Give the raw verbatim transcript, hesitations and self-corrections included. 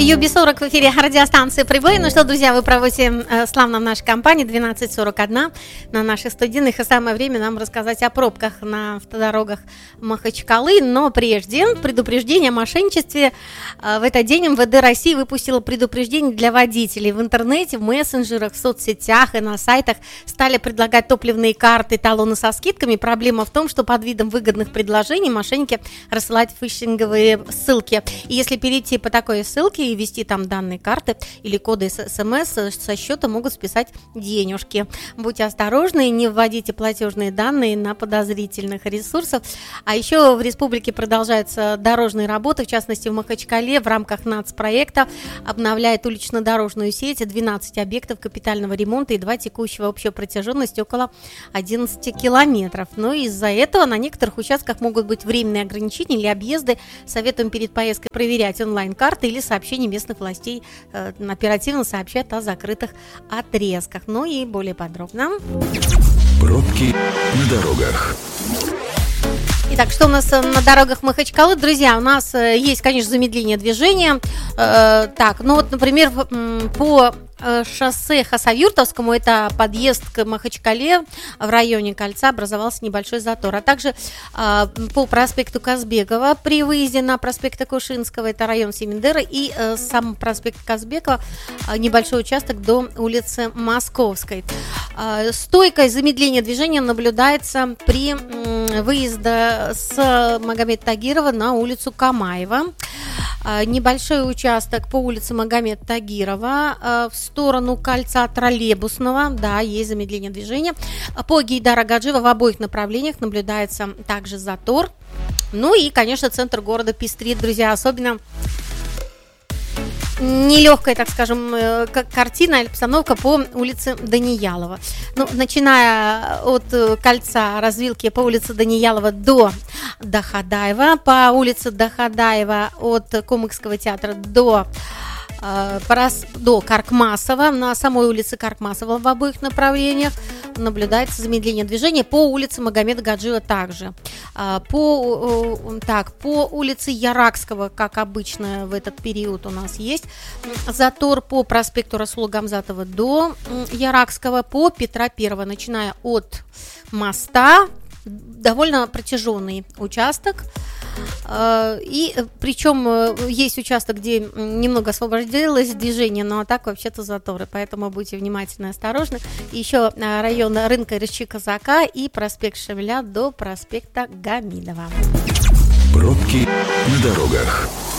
ю би сорок в эфире радиостанции Прибой. Ну что, друзья, вы проводите э, славно в нашей компании двенадцать сорок один на наших студийных. И самое время нам рассказать о пробках на автодорогах Махачкалы. Но прежде предупреждение о мошенничестве. Э, в этот день эм вэ дэ России выпустило предупреждение для водителей. В интернете, в мессенджерах, в соцсетях и на сайтах стали предлагать топливные карты, талоны со скидками. Проблема в том, что под видом выгодных предложений мошенники рассылают фишинговые ссылки. И если перейти по такой ссылке и ввести там данные карты или коды СМС, со счета могут списать денежки. Будьте осторожны, не вводите платежные данные на подозрительных ресурсах. А еще в республике продолжаются дорожные работы, в частности в Махачкале в рамках нацпроекта обновляет улично-дорожную сеть, двенадцать объектов капитального ремонта и два текущего, общая протяженность около одиннадцать километров. Но из-за этого на некоторых участках могут быть временные ограничения или объезды. Советуем перед поездкой проверять онлайн-карты или сообщения местных властей, э, оперативно сообщают о закрытых отрезках. Ну и более подробно. Пробки на дорогах. Итак, что у нас на дорогах Махачкалы? Друзья, у нас есть, конечно, замедление движения. Э, так, ну вот, например, по шоссе Хасавюртовскому, это подъезд к Махачкале, в районе Кольца образовался небольшой затор. А также э, по проспекту Казбекова при выезде на проспект Акушинского, это район Семендера, и э, сам проспект Казбекова, э, небольшой участок до улицы Московской. Э, стойкое замедление движения наблюдается при э, выезде с Магомед Тагирова на улицу Камаева. Э, небольшой участок по улице Магомед Тагирова э, в сторону Кольца Троллейбусного, да, есть замедление движения. По Гейдара Гаджиева в обоих направлениях наблюдается также затор. Ну и, конечно, центр города пестрит, друзья, особенно нелегкая, так скажем, картина или обстановка по улице Даниялова. Ну, начиная от кольца развилки по улице Даниялова до Дахадаева, по улице Дахадаева от Комыкского театра до до Каркмасова, на самой улице Каркмасова в обоих направлениях наблюдается замедление движения, по улице Магомеда Гаджиева также. По, так, по улице Яракского, как обычно в этот период у нас есть затор по проспекту Расула Гамзатова до Яракского, по Петра Первого, начиная от моста, довольно протяженный участок. И причем есть участок, где немного освободилось движение, но а так вообще-то заторы, поэтому будьте внимательны и осторожны. Еще район рынка Рысчи-Казака и проспект Шамиля до проспекта Гамидова. Пробки на дорогах.